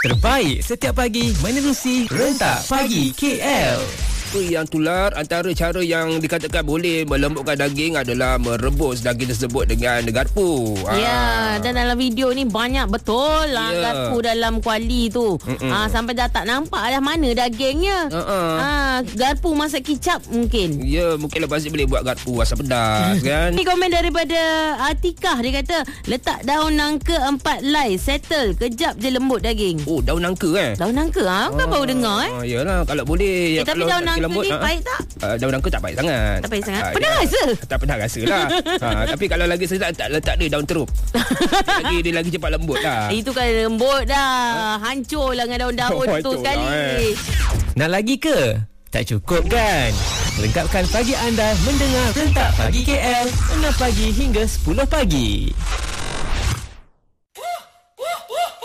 terbaik setiap pagi menerusi Rentak Pagi KL. Yang tular antara cara yang dikatakan boleh melembutkan daging adalah merebus daging tersebut dengan garpu. Ya, dan dalam video ni banyak betul garpu dalam kuali tu. Sampai dah tak nampak dah mana dagingnya. Garpu masak kicap mungkin. Ya, mungkin lepas ni boleh buat garpu asam pedas kan. Ni komen daripada Atikah. Dia kata letak daun nangka 4 helai, settle, kejap je lembut daging. Oh, daun nangka Daun nangka kan baru dengar Yalah, kalau boleh tapi kalau daun nangka lembut, ni pahit tak? Daun nangka tak pahit sangat. Tak pahit sangat. Pernah rasa? Tak pernah rasa lah. Tapi kalau lagi sedap letak dia daun teruk. Dia lagi cepat lembut lah. Itu kan lembut dah. Hancur lah dengan daun-daun tu sekali. Nak lagi ke? Tak cukup kan? Lengkapkan pagi anda mendengar Rentak Pagi KL 6 pagi hingga 10 pagi.